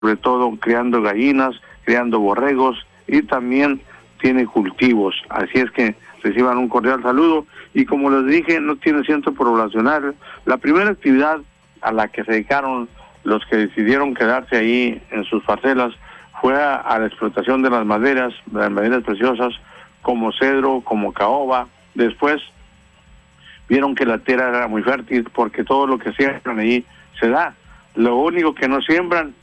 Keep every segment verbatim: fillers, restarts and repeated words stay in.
sobre todo creando gallinas, creando borregos y también tiene cultivos. Así es que reciban un cordial saludo y como les dije, no tiene centro poblacional. La primera actividad a la que se dedicaron los que decidieron quedarse ahí en sus parcelas fue a, a la explotación de las maderas, de las maderas preciosas como cedro, como caoba. Después vieron que la tierra era muy fértil porque todo lo que siembran allí se da. Lo único que no siembran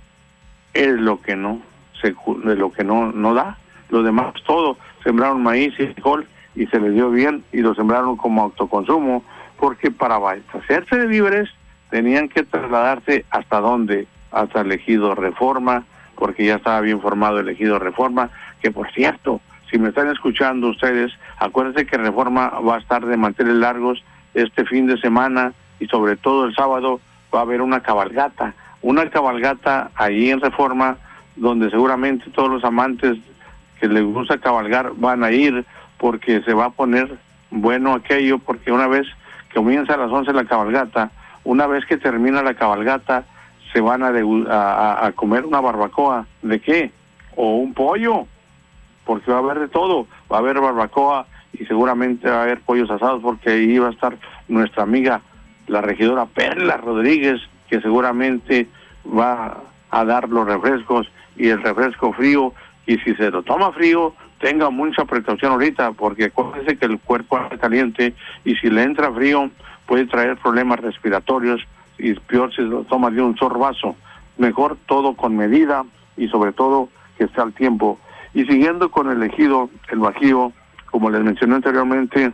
es lo que no se de lo que no no da. Lo demás todo, sembraron maíz y frijol y se les dio bien y lo sembraron como autoconsumo, porque para hacerse de víveres tenían que trasladarse hasta dónde, hasta el ejido Reforma, porque ya estaba bien formado el ejido Reforma, que por cierto, si me están escuchando ustedes, acuérdense que Reforma va a estar de manteles largos este fin de semana y sobre todo el sábado va a haber una cabalgata, una cabalgata allí en Reforma, donde seguramente todos los amantes que les gusta cabalgar van a ir, porque se va a poner bueno aquello, porque una vez que comienza a las once la cabalgata, una vez que termina la cabalgata, se van a, a, a comer una barbacoa. ¿De qué? O un pollo, porque va a haber de todo, va a haber barbacoa y seguramente va a haber pollos asados, porque ahí va a estar nuestra amiga, la regidora Perla Rodríguez, que seguramente va a dar los refrescos y el refresco frío, y si se lo toma frío, tenga mucha precaución ahorita, porque acuérdense que el cuerpo está caliente y si le entra frío puede traer problemas respiratorios y peor si lo toma de un sorbazo. Mejor todo con medida y sobre todo que esté al tiempo. Y siguiendo con el ejido, el Bajío, como les mencioné anteriormente,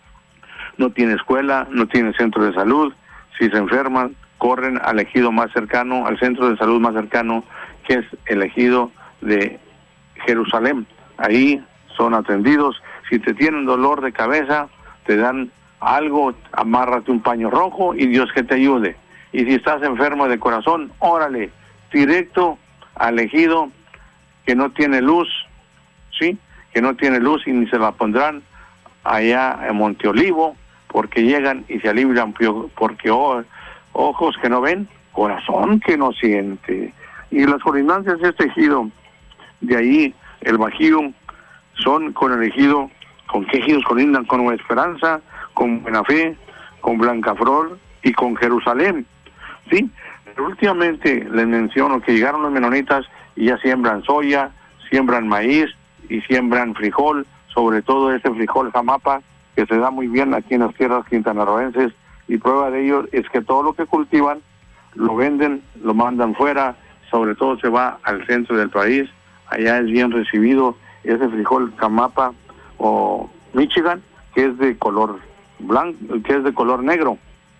no tiene escuela, no tiene centro de salud. Si se enferman, corren al ejido más cercano, al centro de salud más cercano, que es el ejido de Jerusalén. Ahí son atendidos. Si te tienen dolor de cabeza, te dan algo, amárrate un paño rojo y Dios que te ayude. Y si estás enfermo de corazón, órale, directo al ejido que no tiene luz, ¿sí? Que no tiene luz y ni se la pondrán allá en Monteolivo, porque llegan y se alivian, porque oh, ojos que no ven, corazón que no siente. Y las colindancias de este ejido, de ahí el Bajío, son con el ejido, ¿con qué ejidos colindan? Con Nueva Esperanza, con Buena Fe, con Blancaflor y con Jerusalén, ¿sí? Pero últimamente les menciono que llegaron los menonitas y ya siembran soya, siembran maíz y siembran frijol, sobre todo ese frijol jamapa, que se da muy bien aquí en las tierras quintanarroenses, y prueba de ello es que todo lo que cultivan lo venden, lo mandan fuera, sobre todo se va al centro del país, allá es bien recibido ese frijol jamapa o Michigan, que es de color blanco, que es de color negro.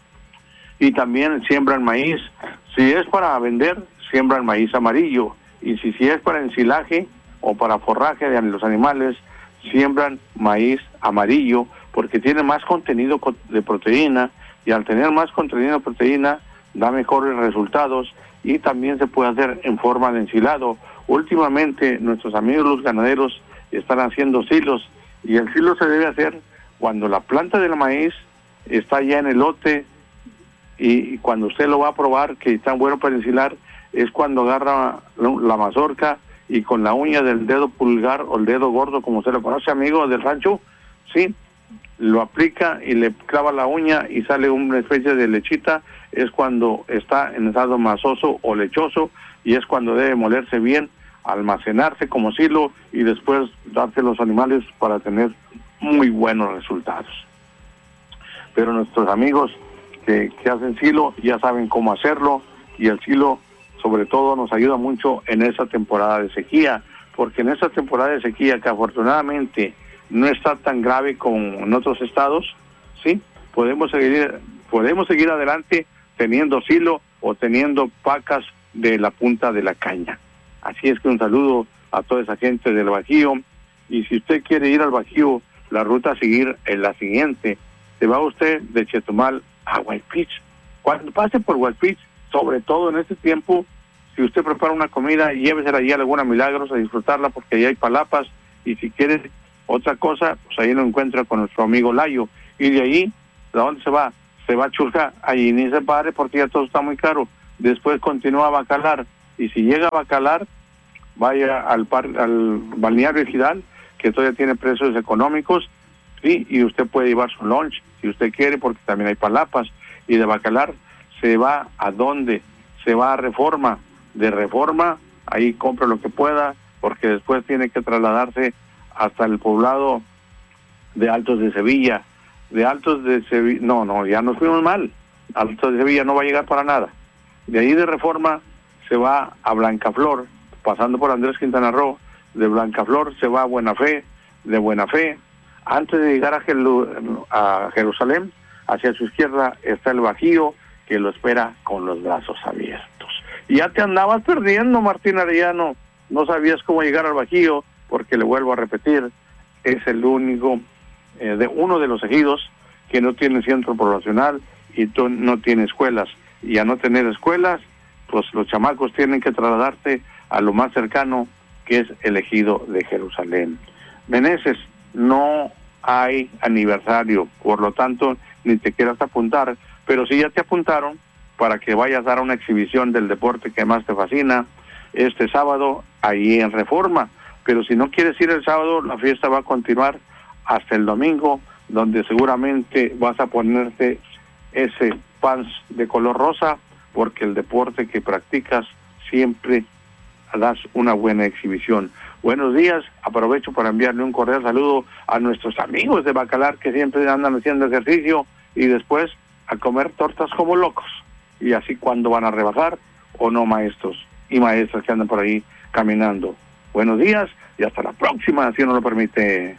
Y también siembran maíz. Si es para vender, siembran maíz amarillo. Y si, si es para ensilaje o para forraje de los animales, siembran maíz amarillo, porque tiene más contenido de proteína, y al tener más contenido de proteína, da mejores resultados, y también se puede hacer en forma de ensilado. Últimamente, nuestros amigos los ganaderos están haciendo silos, y el silo se debe hacer cuando la planta del maíz está ya en el lote, y cuando usted lo va a probar, que está bueno para ensilar, es cuando agarra la mazorca y con la uña del dedo pulgar o el dedo gordo, como usted lo conoce, amigo del rancho, sí, lo aplica y le clava la uña y sale una especie de lechita. Es cuando está en estado masoso o lechoso, y es cuando debe molerse bien, almacenarse como silo y después darse a los animales para tener muy buenos resultados. Pero nuestros amigos que, que hacen silo ya saben cómo hacerlo, y el silo sobre todo nos ayuda mucho en esta temporada de sequía, porque en esta temporada de sequía, que afortunadamente no está tan grave como en otros estados, sí, podemos seguir, podemos seguir adelante teniendo silo o teniendo pacas de la punta de la caña. Así es que un saludo a toda esa gente del Bajío, y si usted quiere ir al Bajío, la ruta a seguir es la siguiente: se va usted de Chetumal a White Beach. Cuando pase por White Beach, sobre todo en este tiempo, si usted prepara una comida, llévesela allí a Laguna Milagros a disfrutarla, porque allá hay palapas, y si quiere otra cosa, pues ahí lo encuentra con nuestro amigo Layo. Y de ahí, ¿de dónde se va? Se va a Churca, allí ni se pare porque ya todo está muy caro. Después continúa a Bacalar, Y si llega a Bacalar, vaya al, par, al balneario Ejidal, que todavía tiene precios económicos, ¿sí? Y usted puede llevar su lunch, si usted quiere, porque también hay palapas. Y de Bacalar se va a dónde? Se va a Reforma. De Reforma, ahí compra lo que pueda, porque después tiene que trasladarse hasta el poblado de Altos de Sevilla. De Altos de Sevilla, no, no, ya nos fuimos mal. Altos de Sevilla no va a llegar para nada. De ahí de Reforma se va a Blancaflor, pasando por Andrés Quintana Roo. De Blancaflor se va a Buena Fe. De Buena Fe, antes de llegar a, Jelu- a Jerusalén, hacia su izquierda está el Bajío, que lo espera con los brazos abiertos. Y ya te andabas perdiendo, Martín Arellano. No sabías cómo llegar al Bajío, porque le vuelvo a repetir, es el único, eh, de uno de los ejidos que no tiene centro poblacional y to- no tiene escuelas. Y a no tener escuelas, pues los chamacos tienen que trasladarte a lo más cercano, que es el ejido de Jerusalén. Meneses, no hay aniversario, por lo tanto, ni te quieras apuntar, pero si ya te apuntaron, para que vayas a dar una exhibición del deporte que más te fascina, este sábado, ahí en Reforma. Pero si no quieres ir el sábado, la fiesta va a continuar hasta el domingo, donde seguramente vas a ponerte ese pants de color rosa, porque el deporte que practicas siempre das una buena exhibición. Buenos días, aprovecho para enviarle un cordial saludo a nuestros amigos de Bacalar, que siempre andan haciendo ejercicio, y después a comer tortas como locos. Y así cuando van a rebajar, o no, maestros y maestras que andan por ahí caminando. Buenos días y hasta la próxima, si uno lo permite.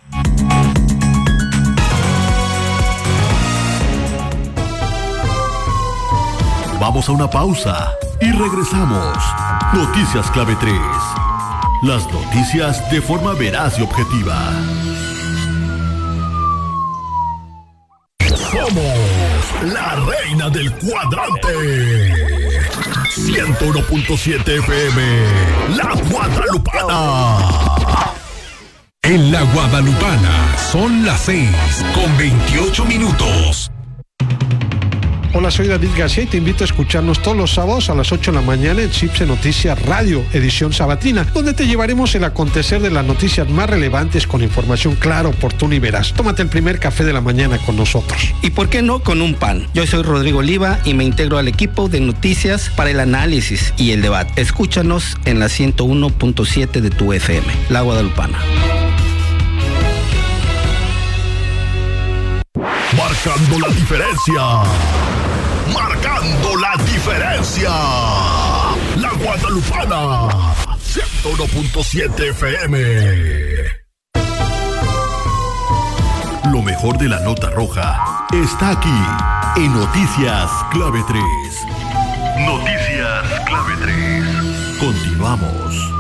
Vamos a una pausa y regresamos. Noticias Clave tres. Las noticias de forma veraz y objetiva. Somos la reina del cuadrante. ciento uno punto siete F M, La Guadalupana. En La Guadalupana son las seis con veintiocho minutos. Hola, soy David García y te invito a escucharnos todos los sábados a las ocho de la mañana en Cipse Noticias Radio, edición sabatina, donde te llevaremos el acontecer de las noticias más relevantes con información clara, oportuna y veraz. Tómate el primer café de la mañana con nosotros. ¿Y por qué no con un pan? Yo soy Rodrigo Oliva y me integro al equipo de noticias para el análisis y el debate. Escúchanos en la ciento uno punto siete de tu F M, La Guadalupana. Marcando la diferencia. Marcando la diferencia. La Guadalupana. ciento uno punto siete F M. Lo mejor de la nota roja está aquí en Noticias Clave tres. Noticias Clave tres. Continuamos.